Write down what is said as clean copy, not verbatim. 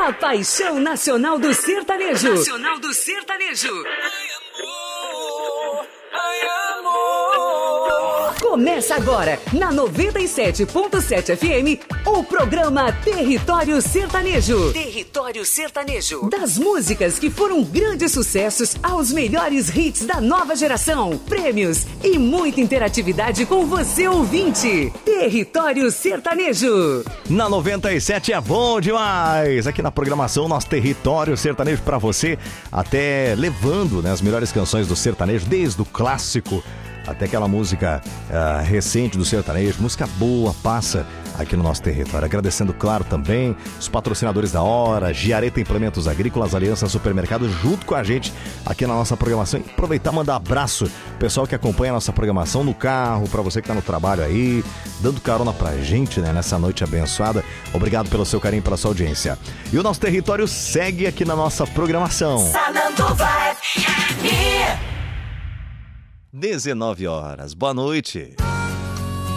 A paixão nacional do sertanejo. Nacional do sertanejo. Começa agora, na 97.7 FM, o programa Território Sertanejo. Território Sertanejo. Das músicas que foram grandes sucessos aos melhores hits da nova geração, prêmios e muita interatividade com você, ouvinte. Território Sertanejo. Na 97 é bom demais. Aqui na programação, nosso Território Sertanejo pra você, até levando, né, as melhores canções do sertanejo, desde o clássico até aquela música recente do sertanejo, música boa, passa aqui no nosso território. Agradecendo, claro, também os patrocinadores da hora, Giareta Implementos Agrícolas, Aliança Supermercado, junto com a gente aqui na nossa programação. E aproveitar e mandar abraço, pessoal que acompanha a nossa programação no carro, pra você que tá no trabalho aí, dando carona pra gente, né, nessa noite abençoada. Obrigado pelo seu carinho, pela sua audiência. E o nosso território segue aqui na nossa programação. Sananduva FM. 19 horas. Boa noite.